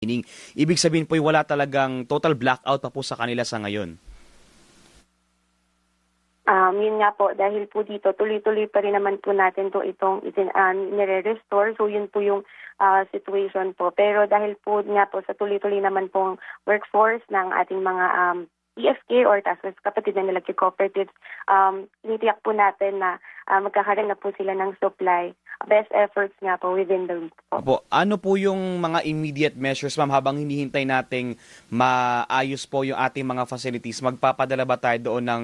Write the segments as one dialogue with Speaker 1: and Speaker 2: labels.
Speaker 1: Meaning, ibig sabihin po wala talagang total blackout pa po sa kanila sa ngayon.
Speaker 2: Yun nga po, dahil po dito, tuloy-tuloy pa rin naman po natin nire-restore. So yun po yung situation po. Pero dahil po nga po sa tuloy-tuloy naman pong workforce ng ating mga EFK or task force kapatid ng electric cooperatives, tinitiyak po natin na magkakaroon na po sila ng supply. Best efforts nga po within the week po.
Speaker 1: Opo, ano po yung mga immediate measures, ma'am, habang hinihintay nating maayos po yung ating mga facilities? Magpapadala ba tayo doon ng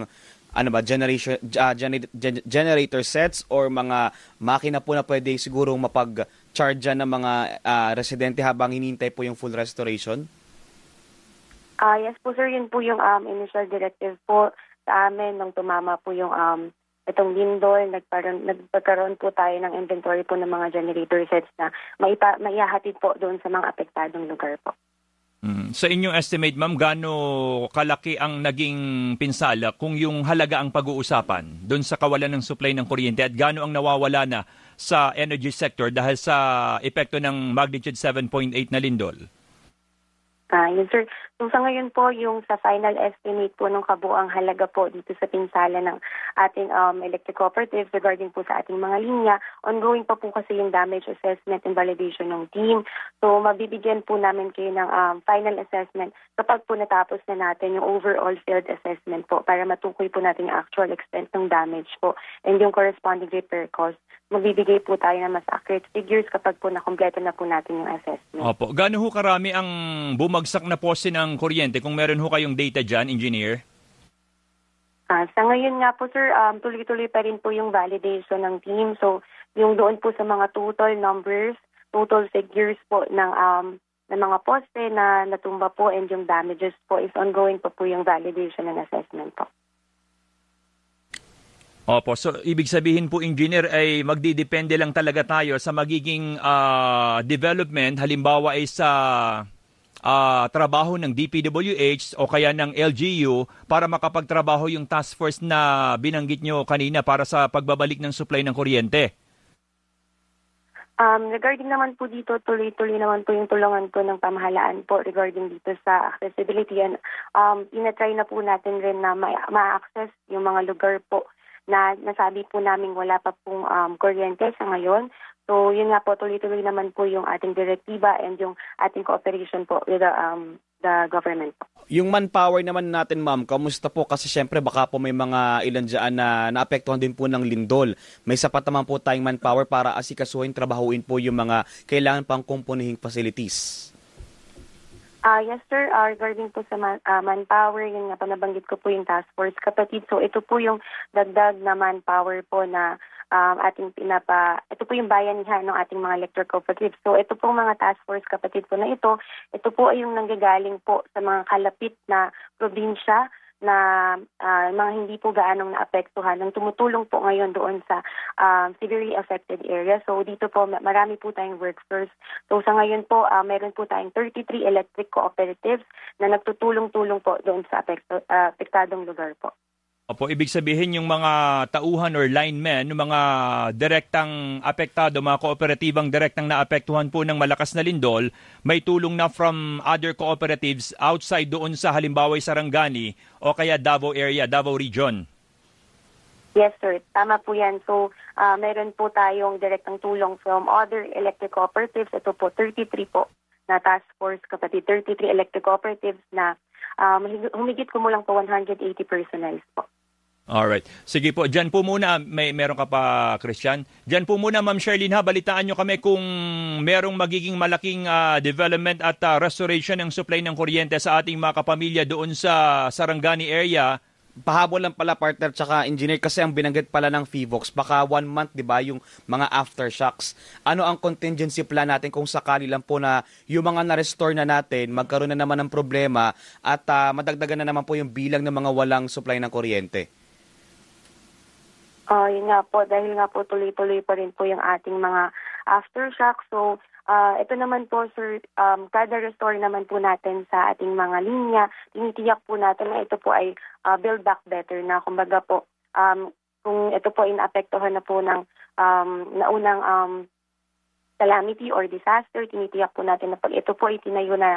Speaker 1: generator sets or mga makina po na pwede siguro mapag-charge ng mga residente habang hinihintay po yung full restoration?
Speaker 2: Yes po sir, yun po yung initial directive po sa amin nung tumama po yung itong lindol. Nagpagkaroon po tayo ng inventory po ng mga generator sets na maihahatid po doon sa mga apektadong lugar po.
Speaker 3: Sa inyong estimate, ma'am, gaano kalaki ang naging pinsala kung yung halaga ang pag-uusapan doon sa kawalan ng supply ng kuryente at gaano ang nawawala na sa energy sector dahil sa epekto ng magnitude 7.8 na lindol?
Speaker 2: Yes sir. So sa ngayon po, yung sa final estimate po ng kabuang halaga po dito sa pinsala ng ating electric cooperative regarding po sa ating mga linya, ongoing pa po kasi yung damage assessment and validation ng team. So mabibigyan po namin kayo ng final assessment kapag po natapos na natin yung overall field assessment po para matukoy po natin yung actual extent ng damage po and yung corresponding repair cost. Magbibigay po tayo ng mas accurate figures kapag po nakompleto na po natin yung assessment.
Speaker 3: Opo. Gaano ho karami ang bumagsak na poste ng kuryente kung meron ho kayong data dyan, engineer?
Speaker 2: Sa ngayon nga po sir, tuloy-tuloy pa rin po yung validation ng team. So yung doon po sa mga total numbers, total figures po ng mga poste na natumba po and yung damages po is ongoing pa po yung validation and assessment po.
Speaker 3: Opo, so ibig sabihin po, engineer, ay magdidepende lang talaga tayo sa magiging development, halimbawa ay sa trabaho ng DPWH o kaya ng LGU para makapagtrabaho yung task force na binanggit nyo kanina para sa pagbabalik ng supply ng kuryente.
Speaker 2: Regarding naman po dito, tuloy-tuloy naman po yung tulungan po ng pamahalaan po regarding dito sa accessibility. And tinatry na po natin rin na ma-access yung mga lugar po na nasabi po namin wala pa pong kuryente sa ngayon. So yun nga po, tuloy-tuloy naman po yung ating direktiba and yung ating cooperation po with the government po.
Speaker 1: Yung manpower naman natin, ma'am, kamusta po? Kasi syempre baka po may mga ilan dyan na naapektuhan din po ng lindol. May sapat naman po tayong manpower para asikasuhin, trabahuin po yung mga kailangan pang kumpunihing facilities.
Speaker 2: Yes sir, regarding po sa manpower, yun nga pa nabanggit ko po yung task force kapatid. So ito po yung dagdag na manpower po na ito po yung bayanihan ng ating mga electric cooperatives. So ito po mga task force kapatid po na ito po ay yung nanggagaling po sa mga kalapit na probinsya na mga hindi po gaanong naapektuhan ng tumutulong po ngayon doon sa severely affected area. So dito po marami po tayong workforce. So sa ngayon po meron po tayong 33 electric cooperatives na nagtutulong-tulong po doon sa apektadong lugar po.
Speaker 3: Opo, ibig sabihin yung mga tauhan or linemen, yung mga direktang apektado, mga kooperatibang direktang naapektuhan po ng malakas na lindol, may tulong na from other cooperatives outside doon sa halimbawa Sarangani o kaya Davao area, Davao region.
Speaker 2: Yes sir, tama po yan. So meron po tayong direktang tulong from other electric cooperatives. Ito po 33 po na task force kapatid, 33 electric cooperatives na humigit kumulang po 180 personnel po.
Speaker 3: Alright. Sige po, dyan po muna, meron ka pa, Christian. Dyan po muna, Ma'am Sherlyn, balitaan nyo kami kung merong magiging malaking development at restoration ng supply ng kuryente sa ating mga kapamilya doon sa Sarangani area.
Speaker 1: Pahabol lang pala, partner, tsaka engineer, kasi ang binanggit pala ng FIVOX, baka 1 month, di ba, yung mga aftershocks. Ano ang contingency plan natin kung sakali lang po na yung mga na-restore na natin, magkaroon na naman ng problema at madagdagan na naman po yung bilang ng mga walang supply ng kuryente?
Speaker 2: Yun nga po, dahil nga po tuloy-tuloy pa rin po yung ating mga aftershock. So, ito naman po, sir, kada restore naman po natin sa ating mga linya, tinitiyak po natin na ito po ay build back better na. Kumbaga po, kung ito po inapektuhan na po ng naunang calamity or disaster, tinitiyak po natin na pag ito po ay tinayo na